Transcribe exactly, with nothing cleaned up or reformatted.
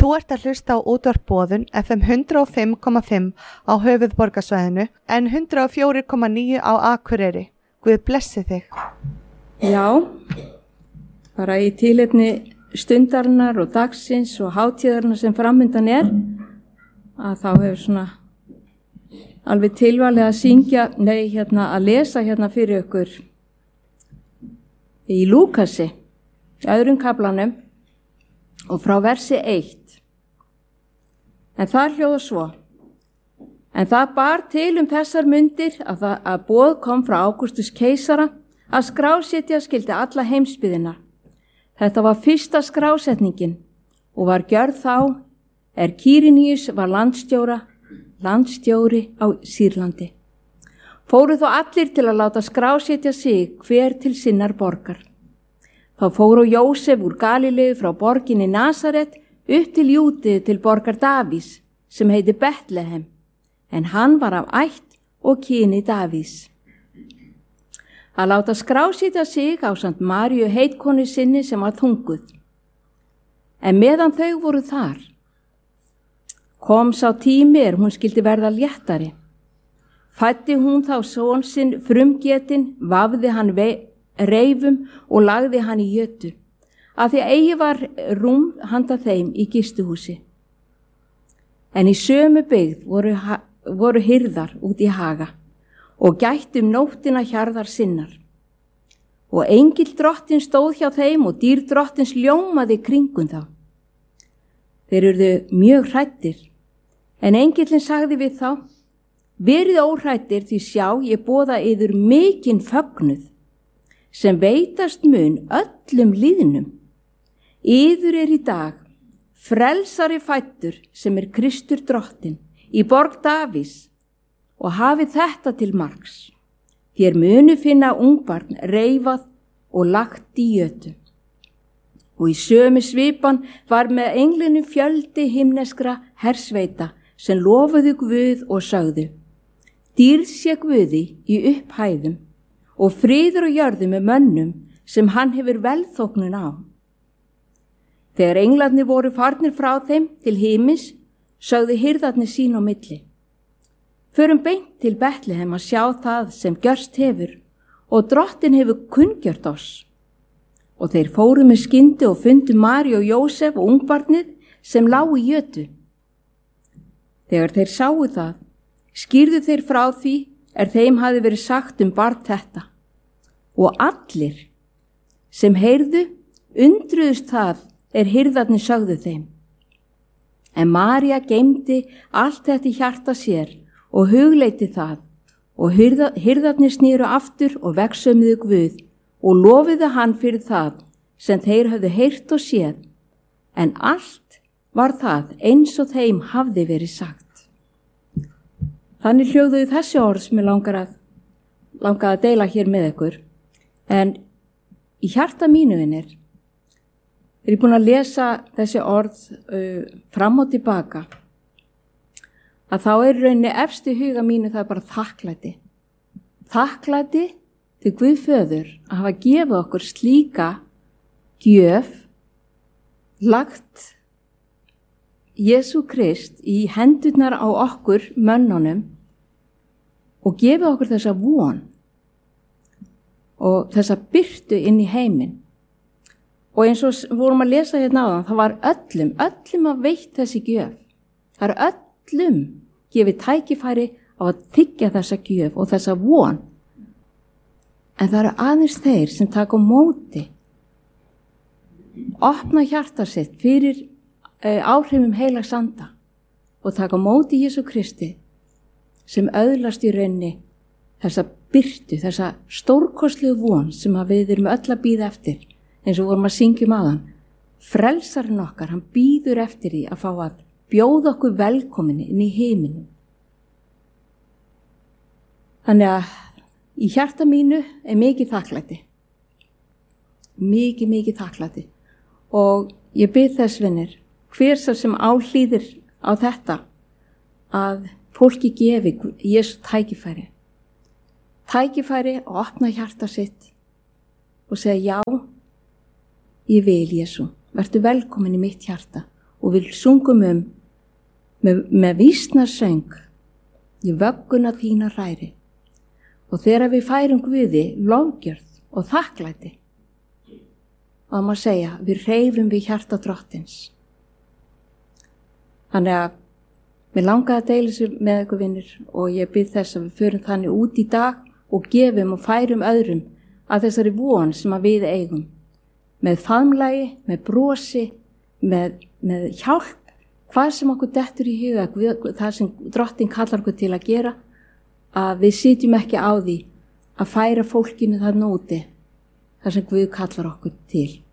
Þú ert að hlusta á útvarp Boðun F M hundrað og fimm komma fimm á höfuðborgarsvæðinu en hundrað og fjögur komma níu á Akureyri. Guð blessi þig. Já, bara í tilefni stundarinnar og dagsins og hátíðarinnar sem framundan er, að þá hefur svona alveg tilvalið að syngja, nei, hérna, að lesa hérna fyrir ykkur í Lúkasi, í öðrum kaflanum og frá versi eitt. En það hljóðar svo. En það bar til um þessar mundir að, það, að boð kom frá Ágústus keisara að skrásetja skildi alla heimsbyggðina. Þetta var fyrsta skrásetningin og var gjörð þá er Kýriníus var landstjóra, landstjóri á Sýrlandi. Fóru þó allir til að láta skrásetja sig hver til sinnar borgar. Þá fóru Jósef úr Galileu frá borginni Nasaret upp til Júdeu til borgar Davís sem heiti Betlehem, en hann var af ætt og kyni Davís. Að láta skrásetja sig ásamt Maríu heitkonu sinni sem var þunguð. En meðan þau voru þar, kom sá tími er hún skildi verða léttari. Fæddi hún þá son sinn frumgetinn, vafði hann reifum og lagði hann í jötu, af því að eigi var rúm handa þeim í gistuhúsi. En í sömu byggð voru, voru hirðar út í haga og gætt um nóttina hjarðar sinnar. Og engill drottin stóð hjá þeim og dýr drottins ljómaði kringum þá. Þeir urðu mjög hræddir, en engillin sagði við þá, verið óhræddir því sjá ég boða yður mikinn fögnuð, sem veitast mun öllum líðnum. Yður er í dag frelsari fæddur sem er Kristur drottin í borg Davís og hafið þetta til marks. Þér munu finna ungbarn reifað og lagt í jötu. Og í sömu svipan var með englinu fjöldi himneskra hersveita sem lofuðu Guð og sögðu, dýrð sé Guði í upphæðum og friður og jörðu með mönnum sem hann hefur velþóknun á. Þegar englarnir voru farnir frá þeim til himins, sögðu hirðarnir sín á milli. Förum beint til Betlehem að sjá það sem gjörst hefur og drottin hefur kunngjört oss. Og þeir fóru með skyndi og fundu Maríu og Jósef og ungbarnið sem lágu í jötu. Þegar þeir sáu það, skýrðu þeir frá því er þeim hafi verið sagt um barn þetta. Og allir sem heyrðu undruðust það er hirðarnir sögðu þeim. En María geymdi allt þetta í hjarta sér og hugleiti það og hirða, hirðarnir snýru aftur og vegsömuðu Guð og lofiðu hann fyrir það sem þeir höfðu heyrt og séð, en allt var það eins og þeim hafði verið sagt. Þannig hljóðuðu þessi orð sem ég langar að, langar að deila hér með ykkur, en í hjarta mínu vinir, er ég búin að lesa þessi orð uh, fram og tilbaka, að þá er rauninni efst í huga mínu það er bara þakklæti. Þakklæti til Guð föður að hafa gefið okkur slíka gjöf, lagt Jesú Krist í hendurnar á okkur mönnunum og gefið okkur þessa von og þessa birtu inn í heiminn. Og eins og vorum að lesa hérna áðan, það var öllum, öllum að veitt þessi gjöf. Það er öllum gefið tækifæri á að þiggja þessa gjöf og þessa von. En það eru aðeins þeir sem taka á móti, opna hjarta sitt fyrir uh, áhrifum heilags anda og taka á móti Jesú Kristi sem öðlast í raunni þessa birtu, þessa stórkostlegu von sem við erum öll að bíða eftir. Eins og vorum að syngja um aðan, frelsarinn okkar, hann bíður eftir því að fá að bjóða okkur velkominni inn í heiminn. Þannig að í hjarta mínu er mikið þakklæti. Mikið, mikið þakklæti. Og ég bið þess vinir, hver sá sem áhlýðir á þetta, að fólki gefi Jesú tækifæri. Tækifæri og opna hjarta sitt og segja já, ég vil Jesú, vertu velkomin í mitt hjarta og við sungum um með, með vísnarsöng í vögguna þína hræri. Og þegar við færum Guði lofgjörð og þakklæti, og það má segja, við hreyfum við hjarta Drottins. Þannig að mér langaði að deila sér með ykkur vinnir og ég bið þess að við förum þannig út í dag og gefum og færum öðrum að þessari von sem að við eigum. Með faðmlagi, með brosi, með, með hjálp, hvað sem okkur dettur í huga, það sem Drottinn kallar okkur til að gera, að við sitjum ekki á því að færa fólkinu þarna úti, þar sem Guð kallar okkur til.